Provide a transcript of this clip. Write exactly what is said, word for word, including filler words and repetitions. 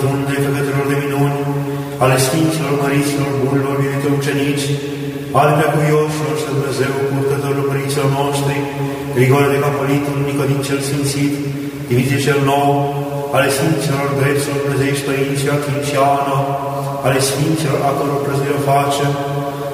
unde făcătorilor de minuni, ale Sfinților, Măriților, Bunilor, iubitor ucenici, ale preacuioșilor și Dumnezeu, purtătorilor părinților noștri, Grigore de Capolitul, Nicodim cel Sfințit, Dimitrie cel Nou, ale Sfinților, Drepților, Dumnezeiești Părinți, Achim și Ana, ale Sfinților, a căror prăzire facem,